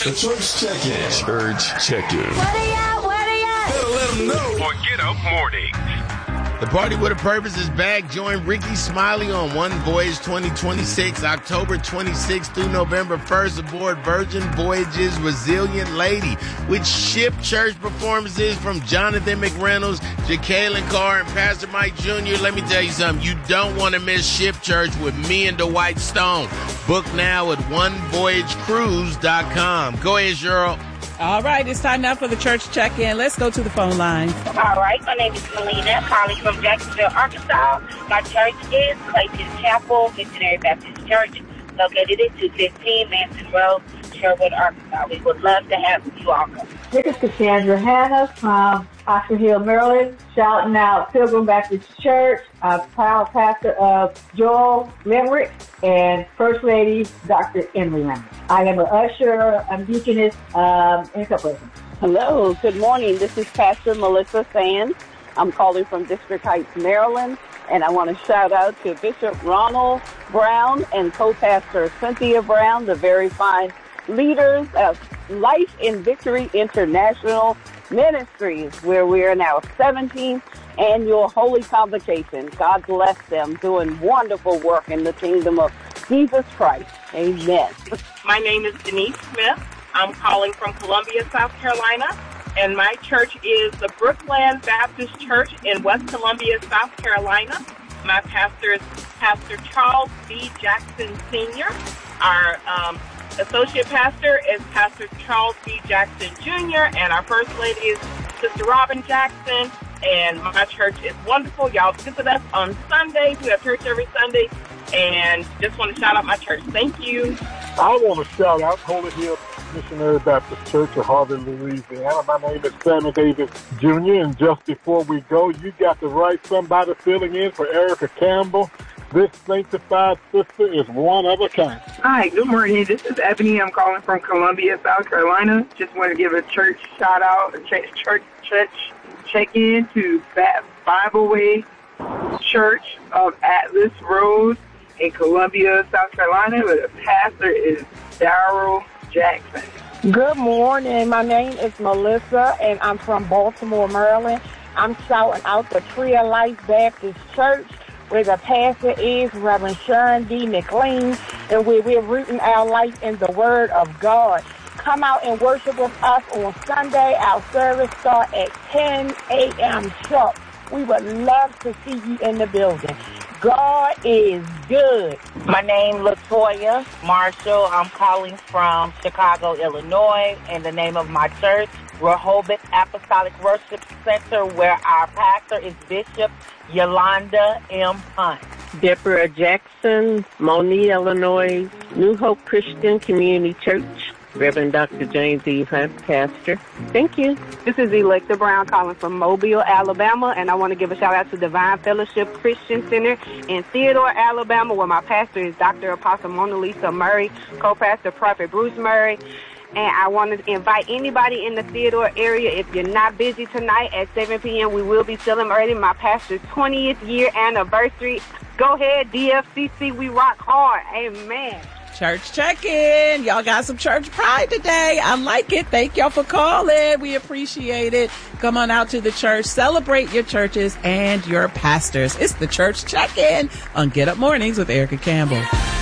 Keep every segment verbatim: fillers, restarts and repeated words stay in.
The Church Check-In. Church Check-In. Where they at? Where they at? Better let them know. On Get Up Mornings. The Party with a Purpose is back. Join Ricky Smiley on One Voyage twenty twenty-six, October twenty-sixth through November first aboard Virgin Voyages Resilient Lady, with ship church performances from Jonathan McReynolds, Jacqueline Carr, and Pastor Mike Junior Let me tell you something. You don't want to miss ship church with me and Dwight Stone. Book now at one voyage cruise dot com. Go ahead, Cheryl. All right, it's time now for the church check-in. Let's go to the phone line. All right, my name is Melina, calling from Jacksonville, Arkansas. My church is Clayton Chapel Missionary Baptist Church, located at two fifteen Manson Road, Sherwood, Arkansas. We would love to have you all come. This is Cassandra Hanna from Oxford Hill, Maryland, shouting out Pilgrim Baptist Church, uh, proud pastor of Joel Limerick, and First Lady Doctor Emily Limerick. I am an usher, I'm deaconess, um, and a couple of them. Hello, good morning. This is Pastor Melissa Sands. I'm calling from District Heights, Maryland, and I want to shout out to Bishop Ronald Brown and co-pastor Cynthia Brown, the very fine leaders of Life in Victory International Ministries, where we are in our seventeenth annual Holy Convocation. God bless them, doing wonderful work in the kingdom of Jesus Christ. Amen. My name is Denise Smith. I'm calling from Columbia, South Carolina, and my church is the Brookland Baptist Church in West Columbia, South Carolina. My pastor is Pastor Charles B. Jackson Senior Our um, associate pastor is Pastor Charles B. Jackson Junior, and our first lady is Sister Robin Jackson. And my church is wonderful. Y'all visit us on Sundays. We have church every Sunday. And just want to shout out my church. Thank you. I want to shout out Holy Hill Missionary Baptist Church of Harvey, Louisiana. My name is Sammy Davis Junior And just before we go, you got to write somebody filling in for Erica Campbell. This sanctified sister is one of a kind. Hi, good morning. This is Ebony. I'm calling from Columbia, South Carolina. Just want to give a church shout out, a church, church, church check-in to Bible Way Church of Atlas Road in Columbia, South Carolina, where the pastor is Darrell Jackson. Good morning. My name is Melissa, and I'm from Baltimore, Maryland. I'm shouting out the Tree of Life Baptist Church, where the pastor is Reverend Sharon D. McLean, and where we're rooting our life in the Word of God. Come out and worship with us on Sunday. Our service starts at ten a.m. sharp. We would love to see you in the building. God is good. My name is Latoya Marshall. I'm calling from Chicago, Illinois, and the name of my church, Rehoboth Apostolic Worship Center, where our pastor is Bishop Yolanda M. Hunt. Deborah Jackson, Moni, Illinois, New Hope Christian Community Church. Reverend Doctor James E. Hunt, pastor. Thank you. This is Electa Brown calling from Mobile, Alabama, and I want to give a shout out to Divine Fellowship Christian Center in Theodore, Alabama, where my pastor is Doctor Apostle Mona Lisa Murray, co-pastor Prophet Bruce Murray. And I want to invite anybody in the Theodore area, if you're not busy tonight at seven p.m., we will be celebrating my pastor's twentieth year anniversary. Go ahead, D F C C, we rock hard. Amen. Church check-in. Y'all got some church pride today. I like it. Thank y'all for calling. We appreciate it. Come on out to the church. Celebrate your churches and your pastors. It's the church check-in on Get Up Mornings with Erica Campbell.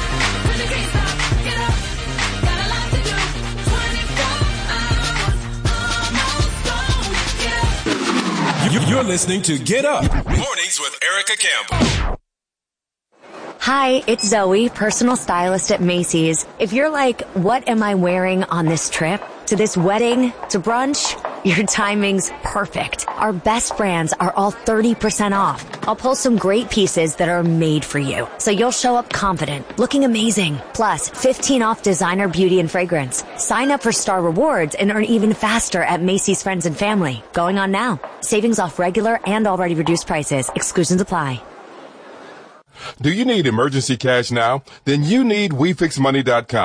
You're listening to Get Up Mornings with Erica Campbell. Hi, it's Zoe, personal stylist at Macy's. If you're like, what am I wearing on this trip? To this wedding? To brunch? Your timing's perfect. Our best brands are all thirty percent off. I'll pull some great pieces that are made for you, so you'll show up confident, looking amazing. Plus, fifteen off designer beauty and fragrance. Sign up for Star Rewards and earn even faster at Macy's Friends and Family. Going on now. Savings off regular and already reduced prices. Exclusions apply. Do you need emergency cash now? Then you need We Fix Money dot com.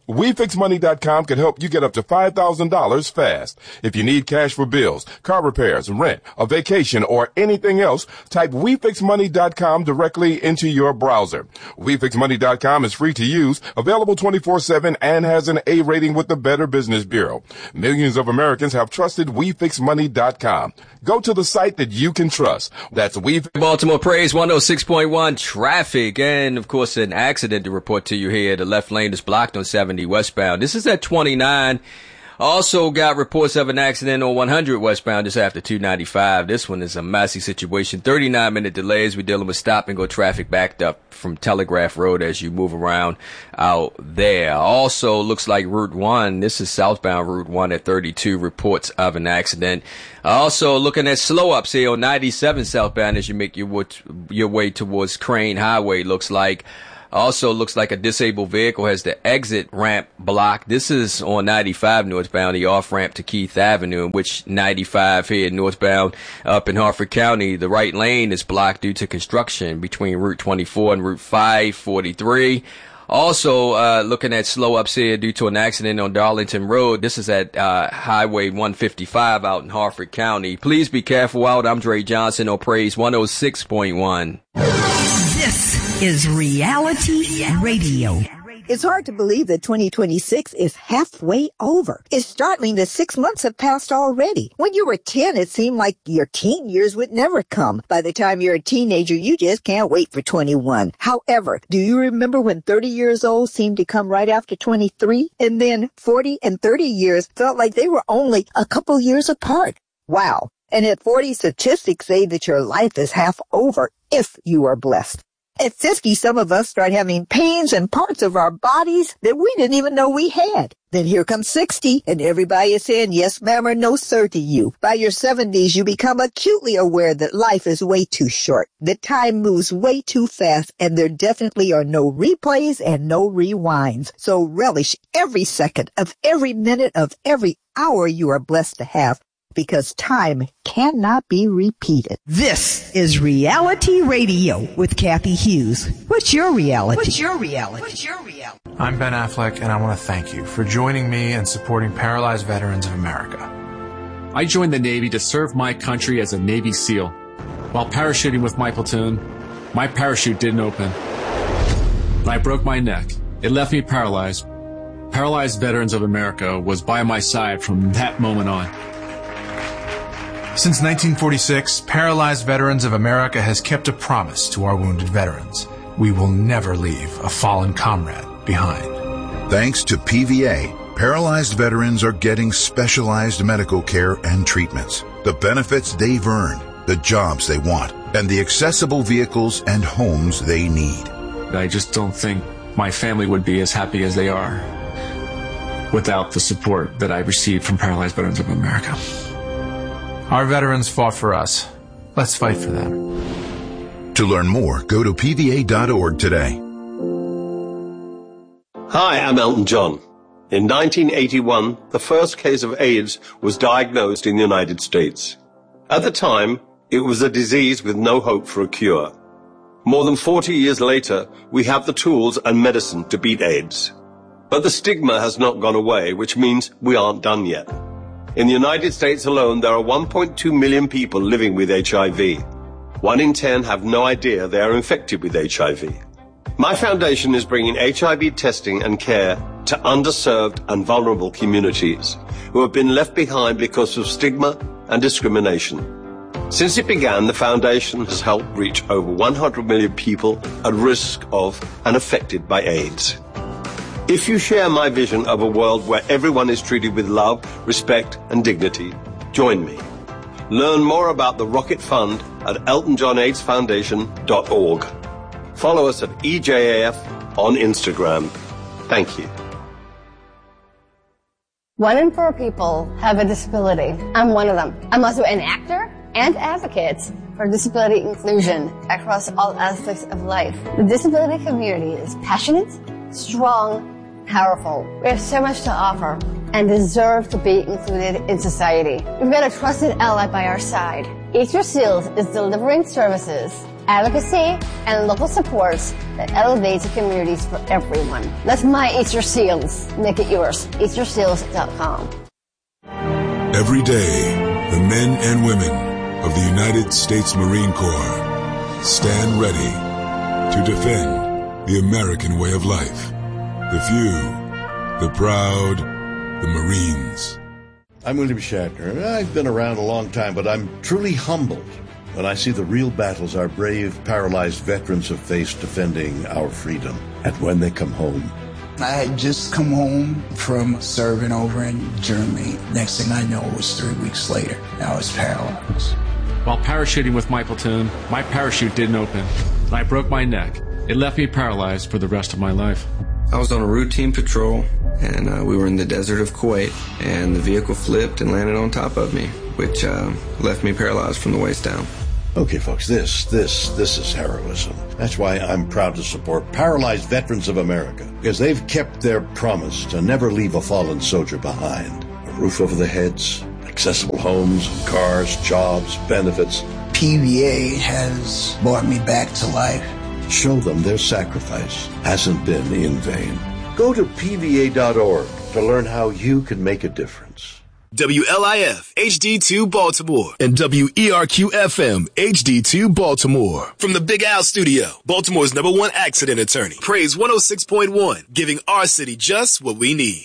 We Fix Money dot com can help you get up to five thousand dollars fast. If you need cash for bills, car repairs, rent, a vacation, or anything else, type We Fix Money dot com directly into your browser. We Fix Money dot com is free to use, available twenty-four seven, and has an A rating with the Better Business Bureau. Millions of Americans have trusted We Fix Money dot com. Go to the site that you can trust. That's We Baltimore Praise one oh six point one traffic, and of course an accident to report to you here. The left lane is blocked on seventy westbound. This is at twenty-nine. Also got reports of an accident on one hundred westbound just after two ninety-five. This one is a messy situation. thirty-nine minute delays. We're dealing with stop and go traffic backed up from Telegraph Road as you move around out there. Also looks like Route one. This is southbound Route one at thirty-two. Reports of an accident. Also looking at slow ups here on ninety-seven southbound as you make your way, your way towards Crane Highway. Looks like Also looks like a disabled vehicle has the exit ramp blocked. This is on ninety-five northbound, the off ramp to Keith Avenue, in which ninety-five here northbound up in Harford County. The right lane is blocked due to construction between Route twenty-four and Route five forty-three. Also, uh, looking at slow ups here due to an accident on Darlington Road. This is at, uh, Highway one fifty-five out in Harford County. Please be careful out. I'm Dre Johnson on Praise one oh six point one. This is Reality Radio. It's hard to believe that twenty twenty-six is halfway over. It's startling that six months have passed already. When you were ten, it seemed like your teen years would never come. By the time you're a teenager, you just can't wait for twenty-one. However, do you remember when thirty years old seemed to come right after twenty-three? And then forty and thirty years felt like they were only a couple years apart. Wow. And at forty, statistics say that your life is half over if you are blessed. At fifty, some of us start having pains in parts of our bodies that we didn't even know we had. Then here comes sixty, and everybody is saying yes, ma'am, or no, sir to you. By your seventies, you become acutely aware that life is way too short, that time moves way too fast, and there definitely are no replays and no rewinds. So relish every second of every minute of every hour you are blessed to have, because time cannot be repeated. This is Reality Radio with Kathy Hughes. What's your reality? What's your reality? What's your reality? I'm Ben Affleck, and I want to thank you for joining me and supporting Paralyzed Veterans of America. I joined the Navy to serve my country as a Navy SEAL. While parachuting with my platoon, my parachute didn't open. I broke my neck. It left me paralyzed. Paralyzed Veterans of America was by my side from that moment on. Since nineteen forty-six, Paralyzed Veterans of America has kept a promise to our wounded veterans. We will never leave a fallen comrade behind. Thanks to P V A, paralyzed veterans are getting specialized medical care and treatments, the benefits they've earned, the jobs they want, and the accessible vehicles and homes they need. I just don't think my family would be as happy as they are without the support that I received from Paralyzed Veterans of America. Our veterans fought for us. Let's fight for them. To learn more, go to P V A dot org today. Hi, I'm Elton John. In nineteen eighty-one, the first case of AIDS was diagnosed in the United States. At the time, it was a disease with no hope for a cure. More than forty years later, we have the tools and medicine to beat AIDS. But the stigma has not gone away, which means we aren't done yet. In the United States alone, there are one point two million people living with H I V. One in ten have no idea they are infected with H I V. My foundation is bringing H I V testing and care to underserved and vulnerable communities who have been left behind because of stigma and discrimination. Since it began, the foundation has helped reach over one hundred million people at risk of and affected by AIDS. If you share my vision of a world where everyone is treated with love, respect, and dignity, join me. Learn more about the Rocket Fund at elton john aids foundation dot org. Follow us at E J A F on Instagram. Thank you. One in four people have a disability. I'm one of them. I'm also an actor and advocate for disability inclusion across all aspects of life. The disability community is passionate, strong, powerful. We have so much to offer and deserve to be included in society. We've got a trusted ally by our side. H R Seals is delivering services advocacy, and local supports that elevates the communities for everyone. Let my Easter Seals make it yours. Easter Seals dot com. Every day, the men and women of the United States Marine Corps stand ready to defend the American way of life. The few, the proud, the Marines. I'm William Shatner. I've been around a long time, but I'm truly humbled when I see the real battles our brave, paralyzed veterans have faced defending our freedom. And when they come home, I had just come home from serving over in Germany. Next thing I know, it was three weeks later. I was paralyzed. While parachuting with my platoon, my parachute didn't open, and I broke my neck. It left me paralyzed for the rest of my life. I was on a routine patrol, and uh, we were in the desert of Kuwait, and the vehicle flipped and landed on top of me, which uh, left me paralyzed from the waist down. Okay, folks, this, this, this is heroism. That's why I'm proud to support Paralyzed Veterans of America, because they've kept their promise to never leave a fallen soldier behind. A roof over their heads, accessible homes, cars, jobs, benefits. P V A has brought me back to life. Show them their sacrifice hasn't been in vain. Go to P V A dot org to learn how you can make a difference. W L I F H D two Baltimore and W E R Q F M H D two Baltimore. From the Big Al Studio, Baltimore's number one accident attorney. Praise one oh six point one, giving our city just what we need.